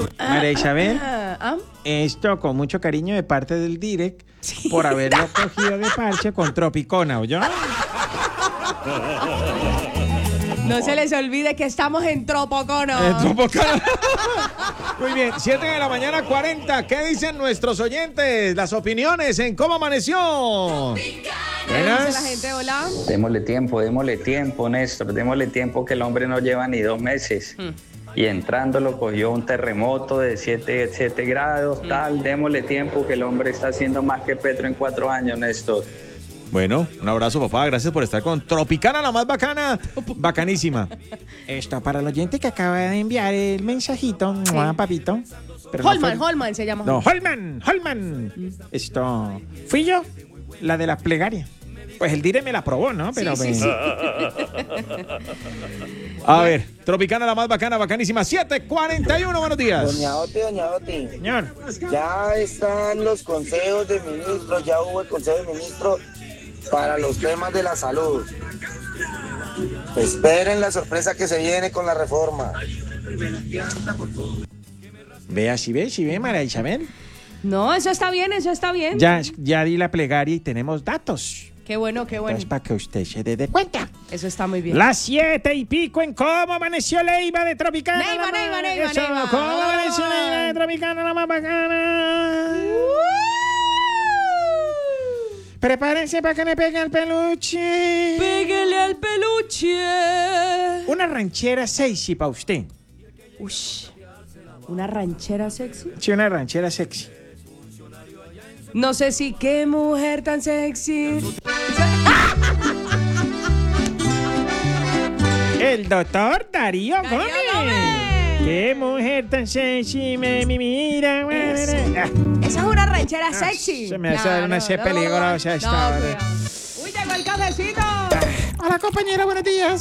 María Isabel, esto con mucho cariño de parte del Direct por haberlo cogido de parche con Tropicona, ¿oyó? No se les olvide que estamos en Tropocono. Muy bien, 7 de la mañana 40. ¿Qué dicen nuestros oyentes? Las opiniones en cómo amaneció. ¿Qué dice la gente? Hola. Démosle tiempo, Néstor. Démosle tiempo que el hombre no lleva ni 2 meses. Y entrando lo cogió un terremoto de 7 grados, tal. Démosle tiempo que el hombre está haciendo más que Petro en 4 años, Néstor. Bueno, un abrazo, papá. Gracias por estar con Tropicana, la más bacana. Bacanísima. Esto para el oyente que acaba de enviar el mensajito, papito. Pero Holman se llama. No, Holman. Esto, fui yo, la de la plegaria. Pues el Dire me la probó, ¿no? Pero sí. A ver, Tropicana, la más bacana, bacanísima. 7:41, buenos días. Doña Oti. Señor. Ya están los consejos de ministros, ya hubo el consejo de ministros para los temas de la salud. Esperen la sorpresa que se viene con la reforma. Vea, si ve, María Isabel. No, eso está bien. Ya di la plegaria y tenemos datos. Qué bueno. Entonces, para que usted se dé cuenta. Eso está muy bien. Las 7:00 en cómo amaneció Leiva de Tropicana. Neiva. ¿Cómo amaneció Leiva de Tropicana, la más bacana? Prepárense para que le pegue al peluche. Pégale al peluche. Una ranchera sexy para usted. Ush, ¿una ranchera sexy? Sí, una ranchera sexy. No sé si qué mujer tan sexy. El doctor Darío Gómez. Qué mujer tan sexy me mira. Esa es una ranchera sexy. Se me hace una peligrosa esta hora. Uy, llegó el cafecito. Hola, compañera, buenos días.